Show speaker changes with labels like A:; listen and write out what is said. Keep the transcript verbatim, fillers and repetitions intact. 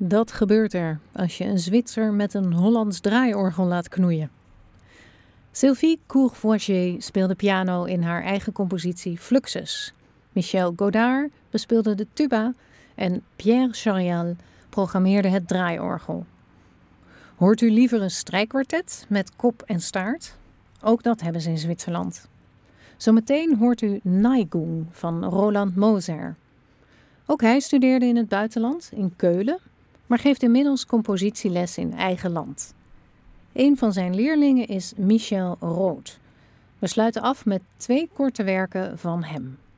A: Dat gebeurt er als je een Zwitser met een Hollands draaiorgel laat knoeien. Sylvie Courvoisier speelde piano in haar eigen compositie Fluxus. Michel Godard bespeelde de tuba en Pierre Charial programmeerde het draaiorgel. Hoort u liever een strijkkwartet met kop en staart? Ook dat hebben ze in Zwitserland. Zometeen hoort u Neigung van Roland Moser. Ook hij studeerde in het buitenland, in Keulen, maar geeft inmiddels compositieles in eigen land. Een van zijn leerlingen is Michel Roth. We sluiten af met twee korte werken van hem.